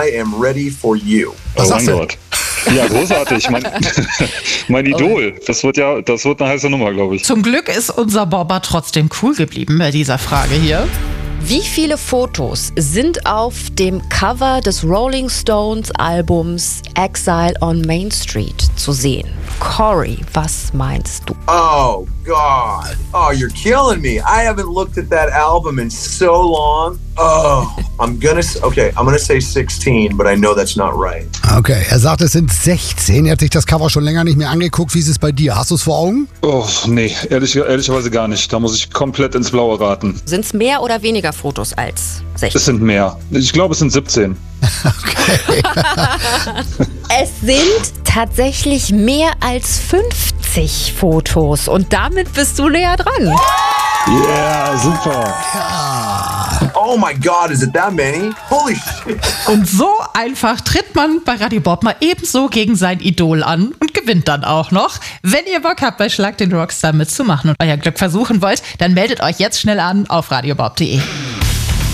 I am ready for you. Oh mein Gott. Ja, großartig. Mein Idol. Das wird eine heiße Nummer, glaube ich. Zum Glück ist unser Bobber trotzdem cool geblieben bei dieser Frage hier. Wie viele Fotos sind auf dem Cover des Rolling Stones Albums Exile on Main Street zu sehen? Corey, was meinst du? Oh, God. Oh, you're killing me. I haven't looked at that album in so long. Oh, I'm gonna say 16, but I know that's not right. Okay, er sagt, es sind 16. Er hat sich das Cover schon länger nicht mehr angeguckt. Wie ist es bei dir? Hast du es vor Augen? Oh, nee, ehrlicherweise gar nicht. Da muss ich komplett ins Blaue raten. Sind es mehr oder weniger Fotos als 16? Es sind mehr. Ich glaube, es sind 17. Okay. Es sind tatsächlich mehr als 50 Fotos und damit bist du näher dran. Yeah, super. Oh my God, is it that many? Holy shit. Und so einfach tritt man bei Radio Bob mal ebenso gegen sein Idol an und gewinnt dann auch noch. Wenn ihr Bock habt, bei Schlag den Rockstar mitzumachen und euer Glück versuchen wollt, dann meldet euch jetzt schnell an auf radiobob.de.